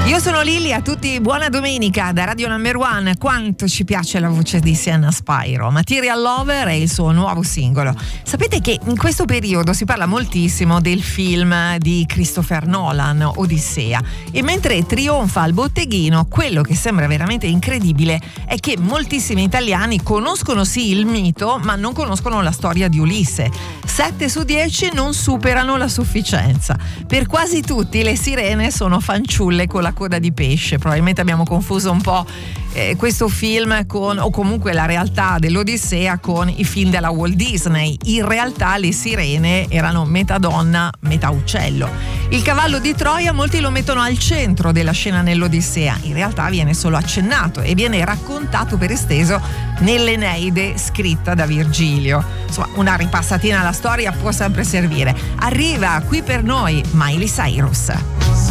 Io sono Lili, a tutti buona domenica da Radio Number One. Quanto ci piace la voce di Sienna Spyro. Material Lover è il suo nuovo singolo. Sapete che in questo periodo si parla moltissimo del film di Christopher Nolan, Odissea, e mentre trionfa al botteghino, quello che sembra veramente incredibile è che moltissimi italiani conoscono sì il mito, ma non conoscono la storia di Ulisse. 7 su 10 non superano la sufficienza. Per quasi tutti le sirene sono fanciulle con la coda di pesce. Probabilmente abbiamo confuso un po' questo film con, o comunque la realtà dell'Odissea, con i film della Walt Disney. In realtà le sirene erano metà donna, metà uccello. Il cavallo di Troia molti lo mettono al centro della scena nell'Odissea. In realtà viene solo accennato e viene raccontato per esteso nell'Eneide scritta da Virgilio. Insomma, una ripassatina alla storia può sempre servire. Arriva qui per noi Miley Cyrus.